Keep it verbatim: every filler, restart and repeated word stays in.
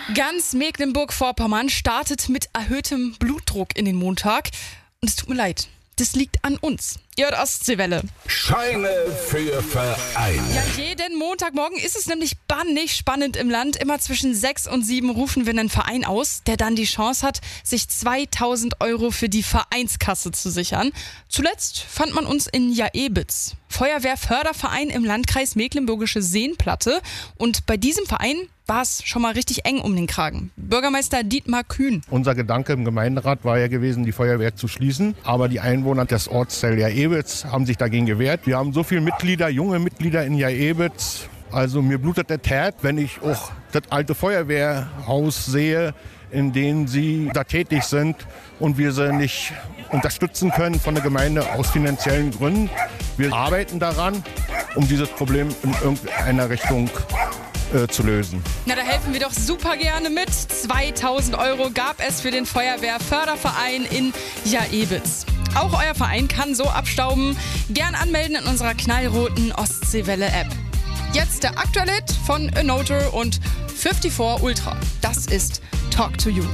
Ganz Mecklenburg-Vorpommern startet mit erhöhtem Blutdruck in den Montag. Und es tut mir leid, das liegt an uns. Ihr hört Ostseewelle. Scheine für Vereine. Ja, jeden Montagmorgen ist es nämlich bannig spannend im Land. Immer zwischen sechs und sieben rufen wir einen Verein aus, der dann die Chance hat, sich zweitausend Euro für die Vereinskasse zu sichern. Zuletzt fand man uns in Jaebitz, Feuerwehrförderverein im Landkreis Mecklenburgische Seenplatte. Und bei diesem Verein war es schon mal richtig eng um den Kragen. Bürgermeister Dietmar Kühn. Unser Gedanke im Gemeinderat war ja gewesen, die Feuerwehr zu schließen. Aber die Einwohner des Ortsteils Jaebitz haben sich dagegen gewehrt. Wir haben so viele Mitglieder, junge Mitglieder in Jaebitz. Also mir blutet der Tat, wenn ich auch das alte Feuerwehrhaus sehe, in dem sie da tätig sind und wir sie nicht unterstützen können von der Gemeinde aus finanziellen Gründen. Wir arbeiten daran, um dieses Problem in irgendeiner Richtung äh, zu lösen. Na, da helfen wir doch super gerne mit. zweitausend Euro gab es für den Feuerwehrförderverein in Jaebitz. Auch euer Verein kann so abstauben. Gern anmelden in unserer knallroten Ostseewelle-App. Jetzt der aktuelle Hit von A Noter und vierundfünfzig Ultra. Das ist Talk to You.